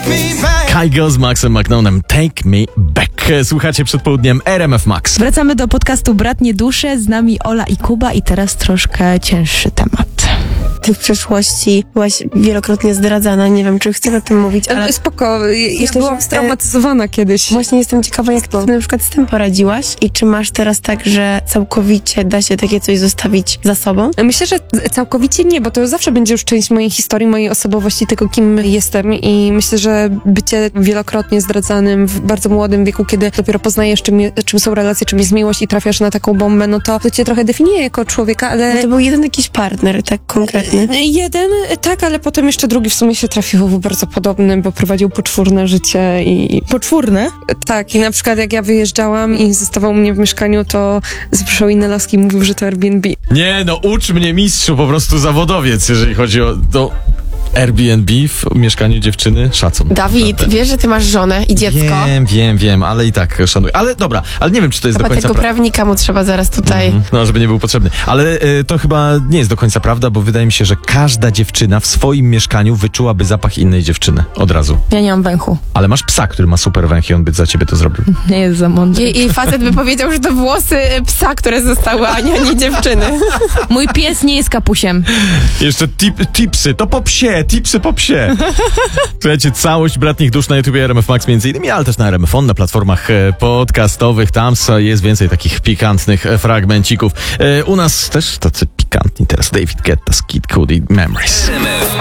Kygo z Maxem McNaughtonem, Take Me Back. Słuchacie przed południem RMF Max. Wracamy do podcastu Brat Nie Duszy, z nami Ola i Kuba i teraz troszkę cięższy temat. Ty w przeszłości byłaś wielokrotnie zdradzana, nie wiem, czy chcę o tym mówić, ale Spoko, ja myślę, byłam że, straumatyzowana kiedyś. właśnie jestem ciekawa, jak ty na przykład z tym poradziłaś i czy masz teraz tak, że całkowicie da się takie coś zostawić za sobą? Myślę, że całkowicie nie, bo to zawsze będzie już część mojej historii, mojej osobowości, tego kim jestem i myślę, że bycie wielokrotnie zdradzanym w bardzo młodym wieku, kiedy dopiero poznajesz czym są relacje, czym jest miłość i trafiasz na taką bombę, no to cię trochę definiuje jako człowieka, ale... No to był jeden jakiś partner, tak konkretny. Jeden, tak, ale potem jeszcze drugi w sumie się trafił bardzo podobny, bo prowadził poczwórne życie i... Poczwórne? Tak, i na przykład jak ja wyjeżdżałam i zostawał mnie w mieszkaniu, to zapraszał inne laski i mówił, że to Airbnb. Nie, no ucz mnie mistrzu, po prostu zawodowiec, jeżeli chodzi o to Airbnb w mieszkaniu dziewczyny. Szacun. Dawid, wiesz, że ty masz żonę i dziecko? Wiem, ale i tak szanuję. Ale dobra, ale nie wiem, czy to jest Chyba do końca tego prawnika mu trzeba zaraz tutaj... No, żeby nie był potrzebny. Ale to chyba nie jest do końca prawda, bo wydaje mi się, że każda dziewczyna w swoim mieszkaniu wyczułaby zapach innej dziewczyny od razu. Ja nie mam węchu. Ale masz psa, który ma super węch i on by za ciebie to zrobił. Nie jest za mądry. I facet by powiedział, że to włosy psa, które zostały, a nie dziewczyny. Mój pies nie jest kapusiem. Jeszcze tipsy, to po psie, tipsy po psie. Słuchajcie, całość Bratnich Dusz na YouTubie RMF Max między innymi, ale też na RMF On, na platformach podcastowych. Tam jest więcej takich pikantnych fragmencików. U nas też tacy pikantni teraz. David Guetta, Kid Cudi, Memories.